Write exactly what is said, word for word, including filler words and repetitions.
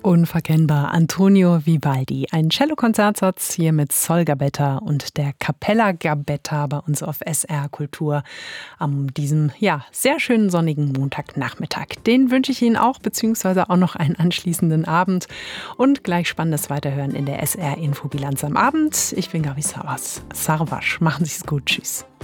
Unverkennbar Antonio Vivaldi. Ein Cello-Konzertsatz hier mit Sol Gabetta und der Capella Gabetta bei uns auf S R Kultur an diesem ja, sehr schönen sonnigen Montagnachmittag. Den wünsche ich Ihnen auch, beziehungsweise auch noch einen anschließenden Abend und gleich spannendes Weiterhören in der S R Infobilanz am Abend. Ich bin Gabi Sarvasch. Machen Sie es gut. Tschüss.